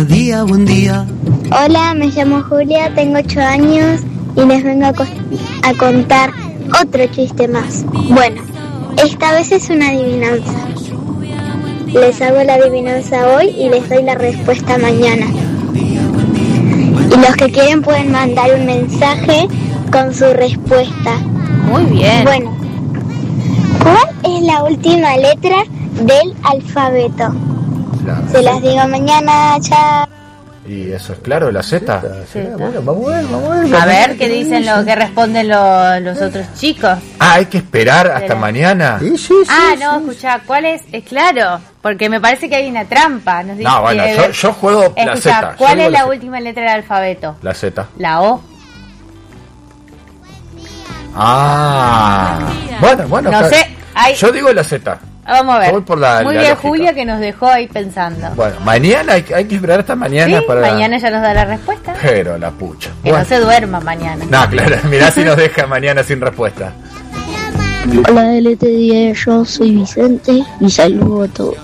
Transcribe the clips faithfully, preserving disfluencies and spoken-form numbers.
día, día, buen día. Hola, me llamo Julia, tengo ocho años y les vengo a, co- a contar otro chiste más. Bueno, esta vez es una adivinanza. Les hago la adivinanza hoy y les doy la respuesta mañana. Y los que quieren pueden mandar un mensaje con su respuesta. Muy bien. Bueno, ¿cuál es la última letra del alfabeto? La Se las Z. digo mañana, chao. Y eso es claro, la Z. Z. Bueno, vamos a ver, vamos a ver. A vamos ver qué dicen lo que responden lo- los otros chicos. Ah, hay que esperar hasta Espera. mañana. Sí, sí, sí, Ah, sí. no, escuchá, ¿cuál es? Es claro, porque me parece que hay una trampa. No, sé No, si- bueno, eh, yo, yo juego la Escuchá, Z. yo ¿cuál juego es la Z. última letra del alfabeto? La Z. La O. Ah. Bueno, bueno. No acá- sé, hay- Yo digo la Z. Vamos a ver. Voy por la- Muy la bien, lógica. Julia, que nos dejó ahí pensando. Bueno, mañana hay, que- hay que esperar hasta mañana Sí, para... mañana ya nos da la respuesta. Pero la pucha. Que Bueno. no se duerma mañana. No, claro, mirá si nos deja mañana sin respuesta. Hola L T diez, yo soy Vicente y saludo a todos.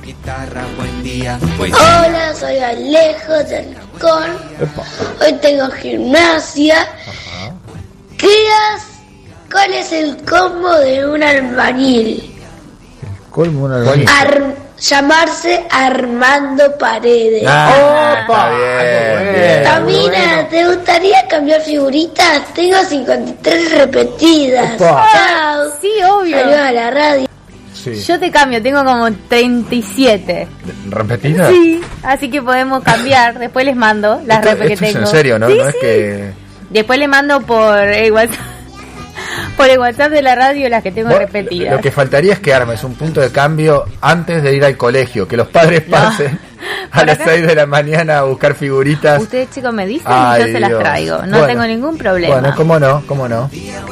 Hola, soy Alejo del Con. Hoy tengo gimnasia. ¿Qué has- ¿Cuál es el combo de un albañil? Colmo una albañil. Ar- llamarse Armando Paredes. Ah, Opa. está bien, Muy bien. Camina, ¿te gustaría cambiar figuritas? Tengo cincuenta y tres repetidas. Opa. Chao. Sí, obvio. Saludos a la radio. Sí. Yo te cambio, tengo como treinta y siete. ¿Repetida? Sí, así que podemos cambiar. Después les mando las Esto, repes que esto es tengo. en serio, ¿no? Sí, no es sí. que... Después le mando por el WhatsApp, por el WhatsApp de la radio las que tengo Vos, repetidas. Lo que faltaría es que armes un punto de cambio antes de ir al colegio, que los padres No. pasen a Por las acá. seis de la mañana a buscar figuritas. Ustedes chicos me dicen Ay, y yo se las Dios. traigo. No Bueno. tengo ningún problema. Bueno, cómo no, cómo no.